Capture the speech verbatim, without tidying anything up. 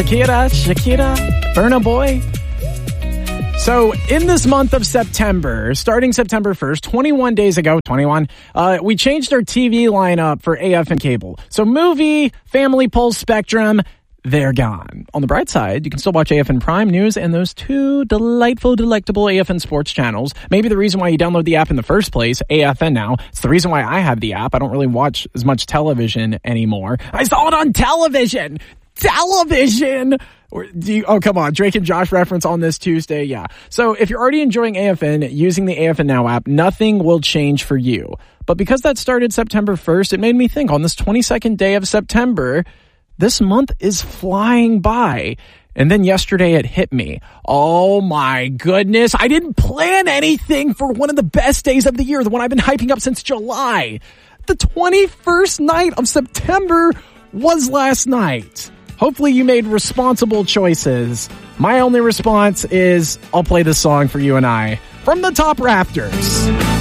Shakira, Shakira, Burna Boy. So in this month of September, starting September first, twenty-one days ago, twenty-one, uh, we changed our T V lineup for A F N cable. So movie, family, Pulse, Spectrum, they're gone. On the bright side, you can still watch A F N Prime News and those two delightful, delectable A F N sports channels. Maybe the reason why you download the app in the first place, A F N now. It's the reason why I have the app. I don't really watch as much television anymore. I saw it on television! Television! Or do you, oh, come on. Drake and Josh reference on this Tuesday. Yeah. So if you're already enjoying A F N using the A F N Now app, nothing will change for you. But because that started September first, it made me think on this twenty-second day of September, this month is flying by. And then yesterday it hit me. Oh my goodness. I didn't plan anything for one of the best days of the year, the one I've been hyping up since July. The twenty-first night of September was last night. Hopefully you made responsible choices. My only response is I'll play this song for you and I from the top rafters.